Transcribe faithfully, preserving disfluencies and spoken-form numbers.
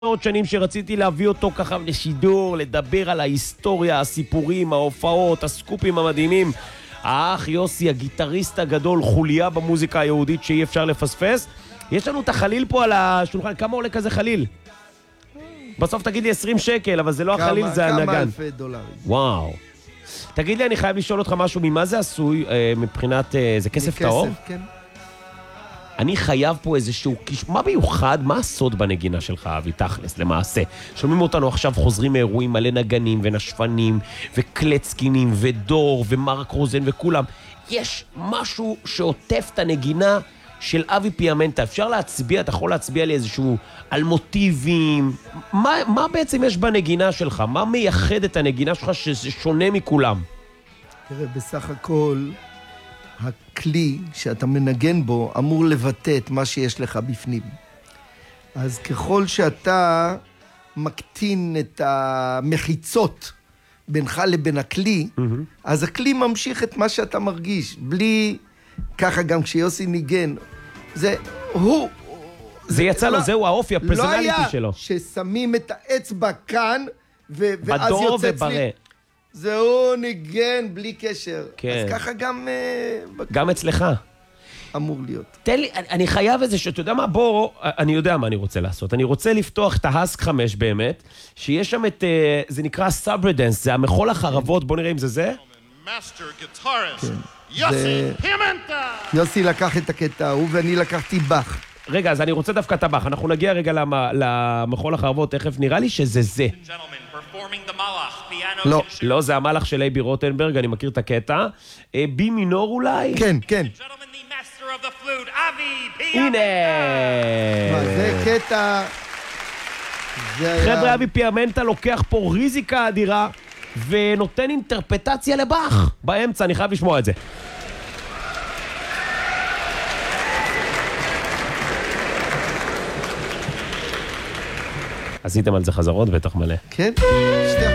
עוד שנים שרציתי להביא אותו ככה לשידור, לדבר על ההיסטוריה, הסיפורים, ההופעות, הסקופים המדהימים. האח יוסי, הגיטריסט הגדול, חוליה במוזיקה היהודית שאי אפשר לפספס. יש לנו את החליל פה על השולחן. כמה עולה כזה חליל? בסוף תגיד לי עשרים שקל, אבל זה לא כמה, החליל, זה הנגן. כמה אלפי דולרים. וואו. תגיד לי, אני חייב לשאול אותך משהו, ממה זה עשוי אה, מבחינת, אה, זה כסף טהור? מכסף, כן. אני חייב פה איזשהו, מה מיוחד, מה הסוד בנגינה שלך, אבי, תכלס, למעשה? שומעים אותנו עכשיו, חוזרים מאירועים מלא נגנים ונשפנים וקלצקינים ודור ומרק רוזן וכולם. יש משהו שעוטף את הנגינה של אבי פיאמנטה. אפשר להצביע, אתה יכול להצביע לי איזשהו על מוטיבים. מה, מה בעצם יש בנגינה שלך? מה מייחד את הנגינה שלך שזה שונה מכולם? תראה, בסך הכל, הכלי שאתה מנגן בו אמור לבטא את מה שיש לך בפנים. אז ככל שאתה מקטין את המחיצות בינך לבין הכלי, mm-hmm. אז הכלי ממשיך את מה שאתה מרגיש. בלי, ככה גם כשיוסי ניגן, זה הוא... זה, זה יצא לא, לו, זהו האופי, הפרסונליטי שלו. לא היה ששמים את האצבע כאן, ו- ואז יוצא וברה. צליל. זהו ניגן בלי קשר. כן. אז ככה גם... גם אצלך. אמור להיות. תן לי, אני, אני חייב איזה שאתה יודע מה, בוא, אני יודע מה אני רוצה לעשות. אני רוצה לפתוח את ההסק חמש באמת, שיש שם את, זה נקרא סאברדנס, זה המחול החרבות, בוא נראה אם זה זה. יוסי פיאמנטה! יוסי לקח את הקטע ההוא ואני לקחתי בח. רגע, אז אני רוצה דווקא את הבח. אנחנו נגיע רגע למחול החרבות, תכף נראה לי שזה זה. לא, לא, זה המלאך של אייבי רוטנברג, אני מכיר את הקטע. בי מינור אולי? כן, כן. הנה! זה קטע... חבר'ה, אבי פיאמנטה לוקח פה ריזיקה אדירה ונותן אינטרפטציה לבח. באמצע, אני חייב לשמוע את זה. עשיתם על זה חזרות בטח מלא. כן.